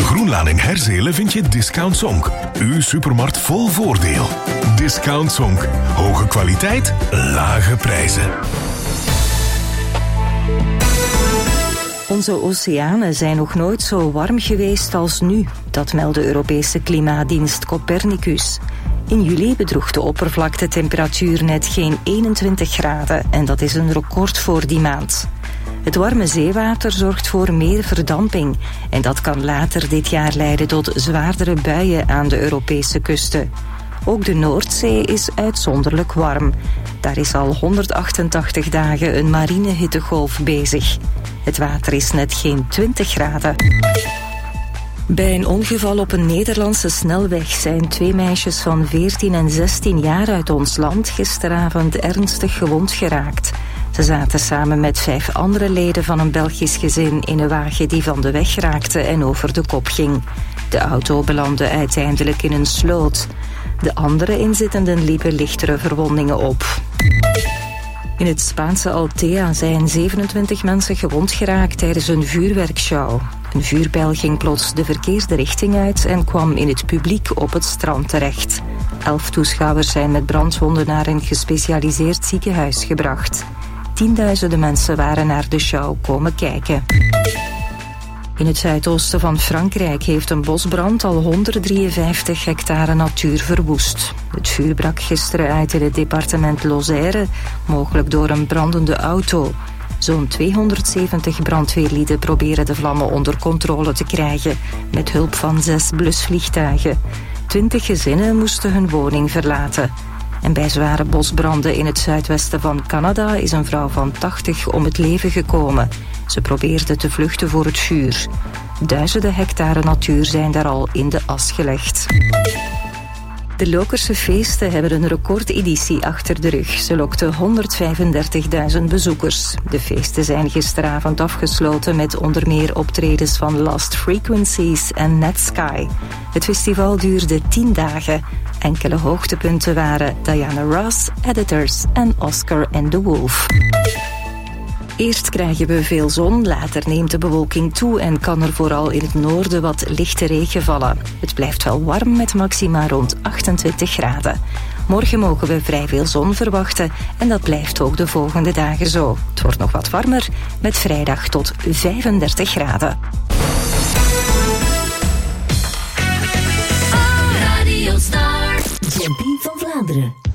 Groenlaan in Herzelen vind je Discount Zonk. Uw supermarkt vol voordeel. Discount Zonk. Hoge kwaliteit, lage prijzen. Onze oceanen zijn nog nooit zo warm geweest als nu. Dat meldt de Europese klimaatdienst Copernicus. In juli bedroeg de oppervlaktetemperatuur net geen 21 graden en dat is een record voor die maand. Het warme zeewater zorgt voor meer verdamping en dat kan later dit jaar leiden tot zwaardere buien aan de Europese kusten. Ook de Noordzee is uitzonderlijk warm. Daar is al 188 dagen een marine hittegolf bezig. Het water is net geen 20 graden. Bij een ongeval op een Nederlandse snelweg zijn 2 meisjes van 14 en 16 jaar uit ons land gisteravond ernstig gewond geraakt. Ze zaten samen met 5 andere leden van een Belgisch gezin in een wagen die van de weg raakte en over de kop ging. De auto belandde uiteindelijk in een sloot. De andere inzittenden liepen lichtere verwondingen op. In het Spaanse Altea zijn 27 mensen gewond geraakt tijdens een vuurwerkshow. Een vuurpijl ging plots de verkeerde richting uit en kwam in het publiek op het strand terecht. 11 toeschouwers zijn met brandwonden naar een gespecialiseerd ziekenhuis gebracht. Tienduizenden mensen waren naar de show komen kijken. In het zuidoosten van Frankrijk heeft een bosbrand al 153 hectare natuur verwoest. Het vuur brak gisteren uit in het departement Lozère, mogelijk door een brandende auto. Zo'n 270 brandweerlieden proberen de vlammen onder controle te krijgen, met hulp van 6 blusvliegtuigen. 20 gezinnen moesten hun woning verlaten. En bij zware bosbranden in het zuidwesten van Canada is een vrouw van 80 om het leven gekomen. Ze probeerde te vluchten voor het vuur. Duizenden hectare natuur zijn daar al in de as gelegd. De Lokerse feesten hebben een recordeditie achter de rug. Ze lokten 135.000 bezoekers. De feesten zijn gisteravond afgesloten met onder meer optredens van Lost Frequencies en Netsky. Het festival duurde 10 dagen. Enkele hoogtepunten waren Diana Ross, Editors en Oscar and the Wolf. Eerst krijgen we veel zon, later neemt de bewolking toe en kan er vooral in het noorden wat lichte regen vallen. Het blijft wel warm met maxima rond 28 graden. Morgen mogen we vrij veel zon verwachten en dat blijft ook de volgende dagen zo. Het wordt nog wat warmer, met vrijdag tot 35 graden. Radio Star. Champion van Vlaanderen.